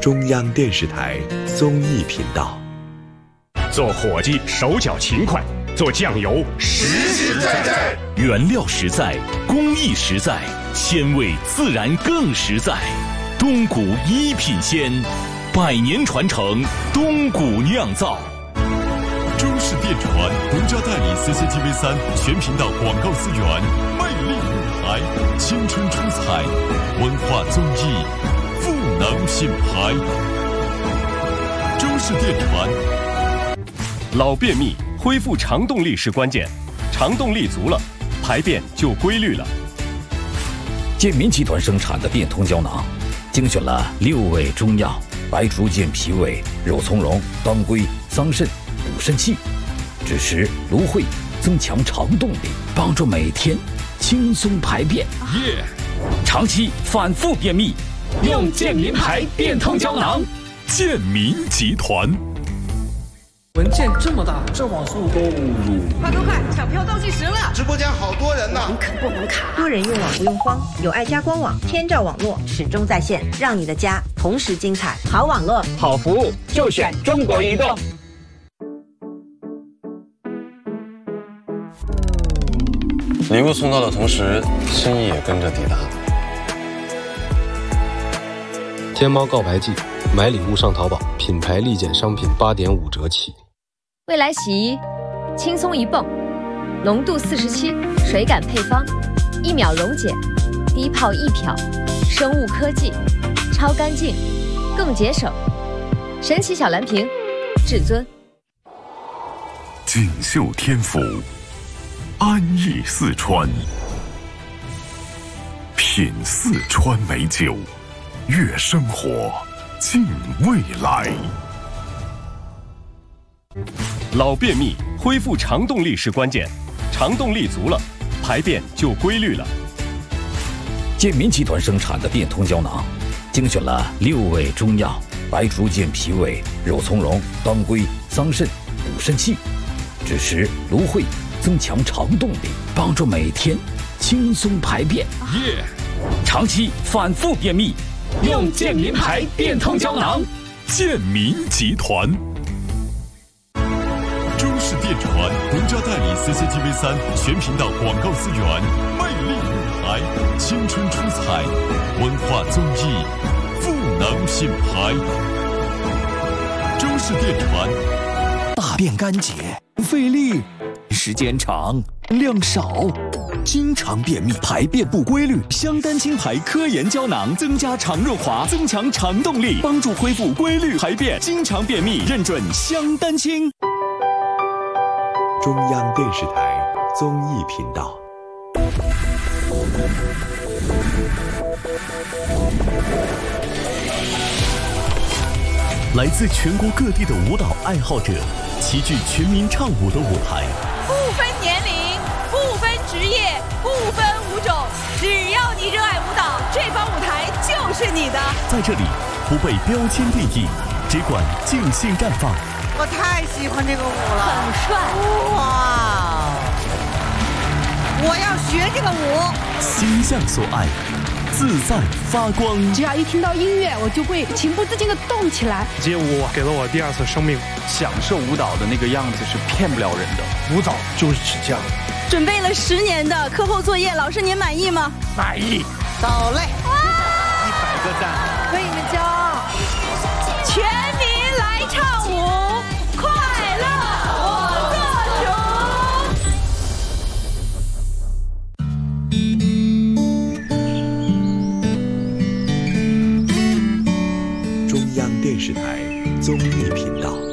中央电视台综艺频道。 做伙计手脚勤快，做酱油实实在在， 原料实在，工艺实在，鲜味自然更实在。东谷一品鲜，100年传承，东谷酿造。 中式电传独家代理 CCTV3全频道广告资源，魅力舞台，青春出彩，文化综艺，赋能品牌。中式电传。 老便秘恢复肠动力是关键，肠动力足了，排便就规律了。 健民集团生产的变通胶囊，精选了6味中药：白术健脾胃、肉苁蓉、当归、桑葚、补肾气，止食芦荟，增强肠动力，帮助每天轻松排便。长期反复便秘，用健民牌变通胶囊。 健民集团。 文件这么大，这网速都快，抢票倒计时了！ 直播间好多人呢， 不能卡。多人用网不用慌，有爱家官网，天照网络始终在线，让你的家同时精彩。好网络， 好服务，就选中国移动。 礼物送到的同时，心意也跟着抵达。 天猫告白季，买礼物上淘宝，品牌立减商品8.5折起。 未来洗衣，轻松一泵，浓度47，水感配方，1秒溶解，低泡易漂，生物科技，超干净，更节省。神奇小蓝瓶，至尊。 锦绣天府，安逸四川，品四川美酒，悦生活，敬未来。 老便秘恢复肠动力是关键，肠动力足了，排便就规律了。 健民集团生产的变通胶囊，精选了6味中药：白术健脾胃、肉苁蓉、当归、桑葚、补肾气，止食芦荟，增强肠动力，帮助每天轻松排便。长期反复便秘，用健民牌变通胶囊。 健民集团。中式电传独家代理 CCTV3全频道广告资源，魅力舞台，青春出彩，文化综艺，赋能品牌。中式电传。 大便干结，费力，时间长，量少，经常便秘，排便不规律。香丹清牌科研胶囊增加肠润滑，增强肠动力，帮助恢复规律排便。经常便秘，认准香丹清。 中央电视台综艺频道。 来自全国各地的舞蹈爱好者齐聚全民唱舞的舞台， 不分年龄，不分职业，不分舞种，只要你热爱舞蹈，这方舞台就是你的。 在这里不被标签定义，只管尽兴绽放。 我太喜欢这个舞了， 很帅哇！我要学这个舞。 心向所爱，自在发光。 只要一听到音乐，我就会情不自禁地动起来。 街舞给了我第2次生命， 享受舞蹈的那个样子是骗不了人的， 舞蹈就是这样。 准备了10年的课后作业，老师您满意吗？ 满意。 走嘞 ！100个赞， 为你们骄傲。 全民来唱舞，快乐我做主。中央电视台综艺频道。